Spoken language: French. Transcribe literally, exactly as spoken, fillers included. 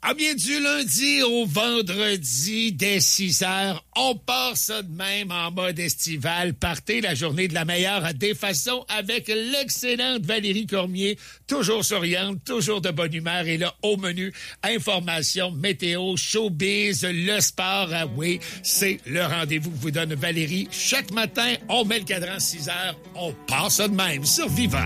Ah bien, du lundi au vendredi, dès six heures, on part ça de même en mode estival. Partez la journée de la meilleure à des façons avec l'excellente Valérie Cormier, toujours souriante, toujours de bonne humeur. Et là, au menu, information, météo, showbiz, le sport. Ah oui, c'est le rendez-vous que vous donne Valérie. Chaque matin, on met le cadran six heures, on part ça de même sur Vivant.